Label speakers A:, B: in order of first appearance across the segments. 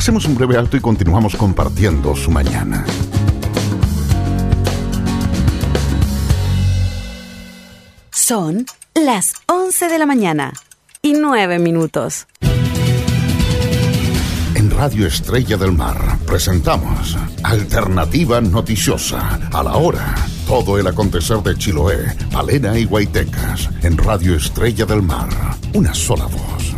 A: Hacemos un breve alto y continuamos compartiendo su mañana.
B: Son las 11 de la mañana y 9 minutos.
A: En Radio Estrella del Mar presentamos Alternativa Noticiosa. A la hora, todo el acontecer de Chiloé, Palena y Guaitecas. En Radio Estrella del Mar, una sola voz.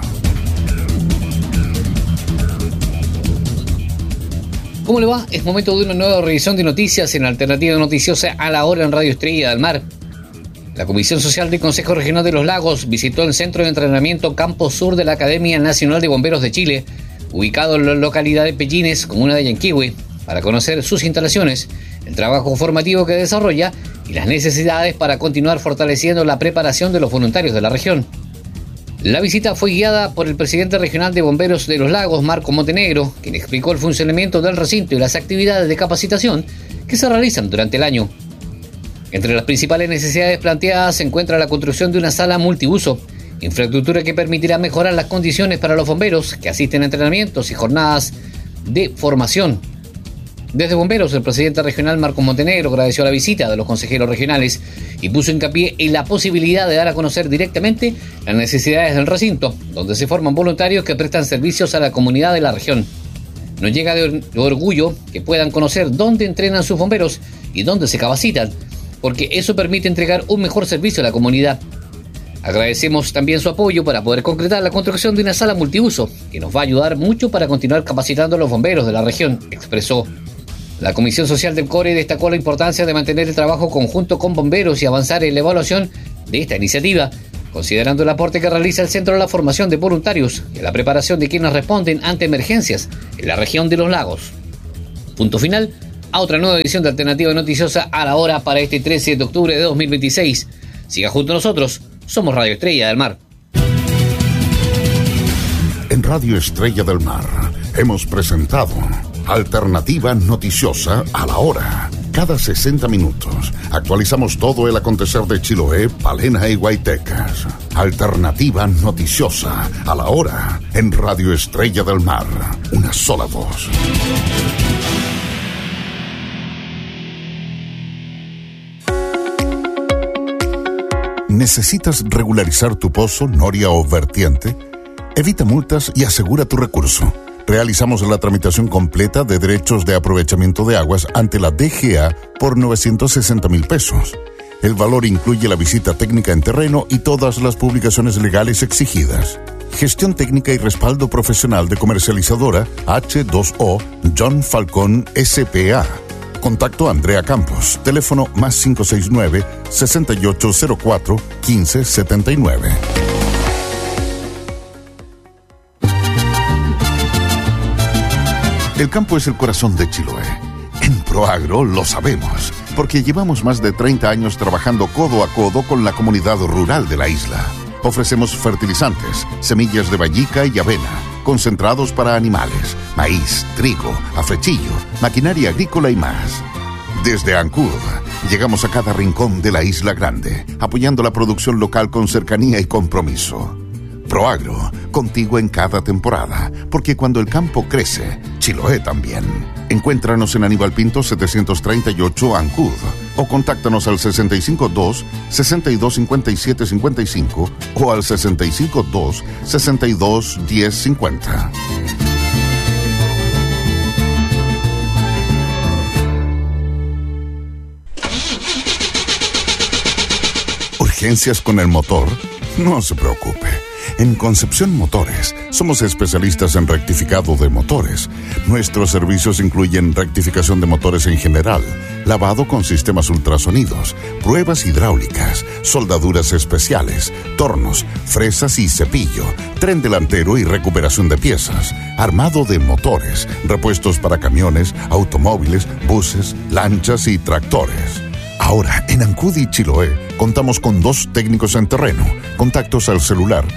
C: ¿Cómo le va? Es momento de una nueva revisión de noticias en Alternativa Noticiosa a la hora en Radio Estrella del Mar. La Comisión Social del Consejo Regional de los Lagos visitó el Centro de Entrenamiento Campo Sur de la Academia Nacional de Bomberos de Chile, ubicado en la localidad de Pellines, comuna de Yanquihue, para conocer sus instalaciones, el trabajo formativo que desarrolla y las necesidades para continuar fortaleciendo la preparación de los voluntarios de la región. La visita fue guiada por el presidente regional de Bomberos de los Lagos, Marco Montenegro, quien explicó el funcionamiento del recinto y las actividades de capacitación que se realizan durante el año. Entre las principales necesidades planteadas se encuentra la construcción de una sala multiuso, infraestructura que permitirá mejorar las condiciones para los bomberos que asisten a entrenamientos y jornadas de formación. Desde Bomberos, el presidente regional Marco Montenegro agradeció la visita de los consejeros regionales y puso hincapié en la posibilidad de dar a conocer directamente las necesidades del recinto, donde se forman voluntarios que prestan servicios a la comunidad de la región. Nos llega de orgullo que puedan conocer dónde entrenan sus bomberos y dónde se capacitan, porque eso permite entregar un mejor servicio a la comunidad. Agradecemos también su apoyo para poder concretar la construcción de una sala multiuso, que nos va a ayudar mucho para continuar capacitando a los bomberos de la región, expresó. La Comisión Social del CORE destacó la importancia de mantener el trabajo conjunto con bomberos y avanzar en la evaluación de esta iniciativa, considerando el aporte que realiza el Centro a la formación de voluntarios y a la preparación de quienes responden ante emergencias en la región de los lagos. Punto final a otra nueva edición de Alternativa Noticiosa a la hora para este 13 de octubre de 2026. Siga junto a nosotros, somos Radio Estrella del Mar.
A: En Radio Estrella del Mar hemos presentado Alternativa Noticiosa a la hora. Cada 60 minutos actualizamos todo el acontecer de Chiloé, Palena y Guaitecas. Alternativa Noticiosa a la hora en Radio Estrella del Mar. Una sola voz. ¿Necesitas regularizar tu pozo, noria o vertiente? Evita multas y asegura tu recurso. Realizamos la tramitación completa de derechos de aprovechamiento de aguas ante la DGA por 960,000 pesos. El valor incluye la visita técnica en terreno y todas las publicaciones legales exigidas. Gestión técnica y respaldo profesional de comercializadora H2O John Falcón S.p.A. Contacto Andrea Campos. Teléfono más 569-6804-1579. El campo es el corazón de Chiloé. En Proagro lo sabemos, porque llevamos más de 30 años trabajando codo a codo con la comunidad rural de la isla. Ofrecemos fertilizantes, semillas de vallica y avena, concentrados para animales, maíz, trigo, afrechillo, maquinaria agrícola y más. Desde Ancud, llegamos a cada rincón de la Isla Grande, apoyando la producción local con cercanía y compromiso. Proagro, contigo en cada temporada, porque cuando el campo crece, Chiloé también. Encuéntranos en Aníbal Pinto 738 Ancud o contáctanos al 652-625755 o al 652-621050. ¿Urgencias con el motor? No se preocupe. En Concepción Motores somos especialistas en rectificado de motores. Nuestros servicios incluyen rectificación de motores en general, lavado con sistemas ultrasonidos, pruebas hidráulicas, soldaduras especiales, tornos, fresas y cepillo, tren delantero y recuperación de piezas, armado de motores, repuestos para camiones, automóviles, buses, lanchas y tractores. Ahora, en Ancud y Chiloé, contamos con 2 técnicos en terreno. Contactos al celular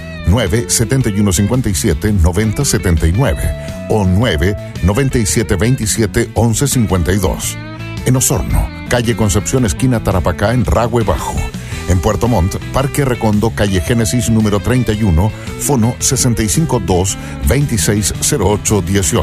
A: 9-7157-9079 o 9-9727-1152. En Osorno, calle Concepción, esquina Tarapacá, en Ragüe Bajo. En Puerto Montt, Parque Recondo, calle Génesis número 31, fono 652-260818.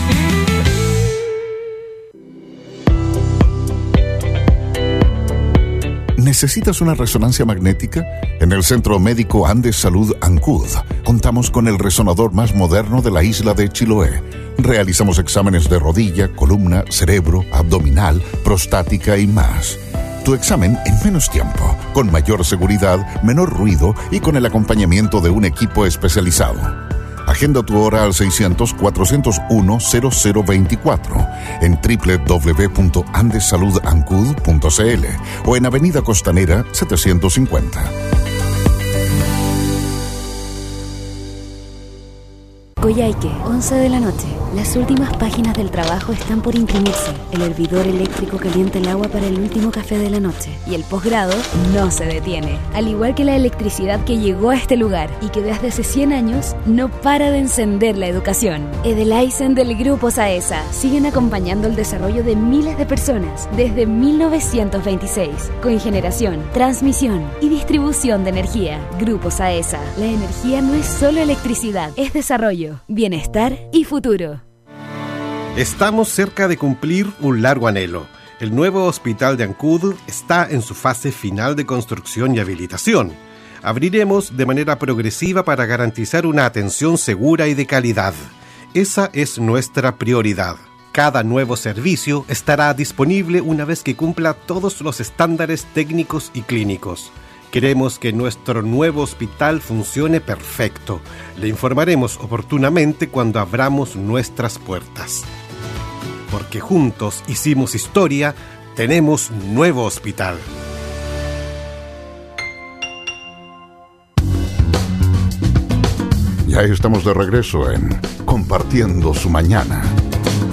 A: ¿Necesitas una resonancia magnética? En el Centro Médico Andes Salud Ancud contamos con el resonador más moderno de la isla de Chiloé. Realizamos exámenes de rodilla, columna, cerebro, abdominal, prostática y más. Tu examen en menos tiempo, con mayor seguridad, menor ruido y con el acompañamiento de un equipo especializado. Agenda tu hora al 600-401-0024 en www.andesaludancud.cl o en Avenida Costanera 750.
B: Coyhaique, 11 de la noche. Las últimas páginas del trabajo están por imprimirse. El hervidor eléctrico calienta el agua para el último café de la noche. Y el posgrado no se detiene. Al igual que la electricidad que llegó a este lugar y que desde hace 100 años no para de encender la educación. Edelaisen del Grupo Saesa siguen acompañando el desarrollo de miles de personas desde 1926. Con generación, transmisión y distribución de energía. Grupo Saesa. La energía no es solo electricidad, es desarrollo, bienestar y futuro.
D: Estamos cerca de cumplir un largo anhelo. El nuevo hospital de Ancud está en su fase final de construcción y habilitación. Abriremos de manera progresiva para garantizar una atención segura y de calidad. Esa es nuestra prioridad. Cada nuevo servicio estará disponible una vez que cumpla todos los estándares técnicos y clínicos. Queremos que nuestro nuevo hospital funcione perfecto. Le informaremos oportunamente cuando abramos nuestras puertas. Porque juntos hicimos historia, tenemos nuevo hospital.
A: Ya estamos de regreso en Compartiendo su Mañana.